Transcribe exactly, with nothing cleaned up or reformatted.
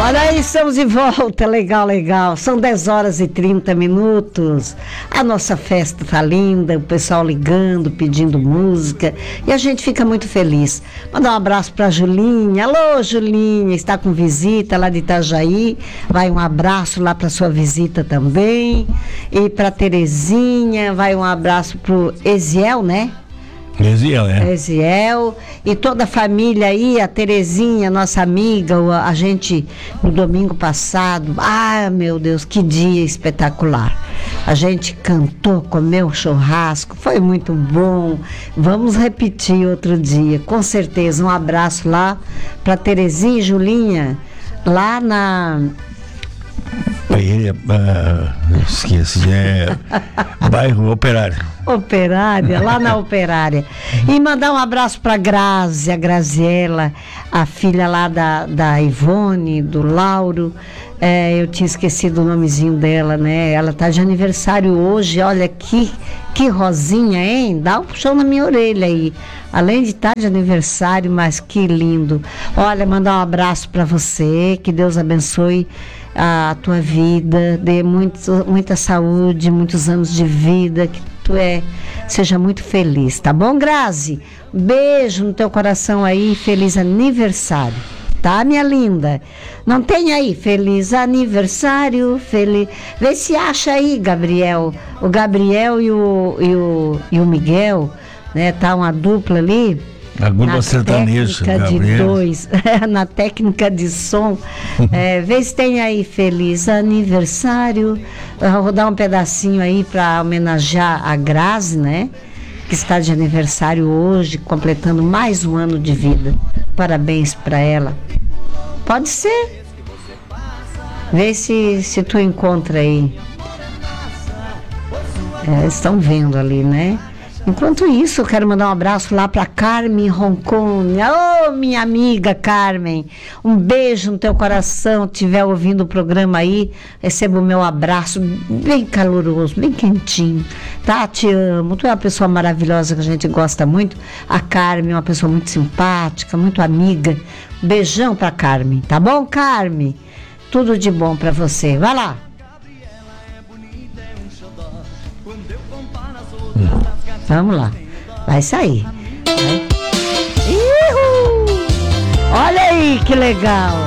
Olha aí, estamos de volta, legal, legal. São dez horas e trinta minutos. A nossa festa tá linda, o pessoal ligando, pedindo música. E a gente fica muito feliz. Mandar um abraço pra Julinha. Alô, Julinha, está com visita lá de Itajaí. Vai um abraço lá pra sua visita também. E pra Terezinha, vai um abraço pro Eziel, né? Eziel, é. Eziel e toda a família aí, a Terezinha, nossa amiga, a gente no domingo passado, ah, meu Deus, que dia espetacular. A gente cantou, comeu churrasco, foi muito bom. Vamos repetir outro dia, com certeza. Um abraço lá para Terezinha e Julinha, lá na... Aí, uh, esqueci, é bairro Operário. Operária, lá na Operária. E mandar um abraço para Grazi, a Graziela, a filha lá da, da Ivone, do Lauro. É, eu tinha esquecido o nomezinho dela, né? Ela tá de aniversário hoje, olha que, que rosinha, hein? Dá um puxão na minha orelha aí. Além de estar de aniversário, mas que lindo. Olha, mandar um abraço para você, que Deus abençoe a tua vida, dê muito, muita saúde, muitos anos de vida, que tu é, seja muito feliz, tá bom, Grazi? Beijo no teu coração aí, feliz aniversário, tá, minha linda? Não tem aí, feliz aniversário, feliz... Vê se acha aí, Gabriel, o Gabriel e o, e o, e o Miguel, né, tá uma dupla ali. A dupla sertaneja, de dois, na técnica de som. É, vê se tem aí feliz aniversário. Eu vou dar um pedacinho aí para homenagear a Grazi, né? Que está de aniversário hoje, completando mais um ano de vida. Parabéns para ela. Pode ser. Vê se, se tu encontra aí. É, estão vendo ali, né? Enquanto isso, eu quero mandar um abraço lá para Carmen Roncone. Ô, oh, minha amiga Carmen, um beijo no teu coração. Se estiver ouvindo o programa aí, receba o meu abraço bem caloroso, bem quentinho, tá? Te amo, tu é uma pessoa maravilhosa que a gente gosta muito. A Carmen é uma pessoa muito simpática, muito amiga. Beijão para Carmen, tá bom, Carmen? Tudo de bom para você. Vai lá. Hum. Vamos lá, vai sair. Vai. Uhul! Olha aí que legal!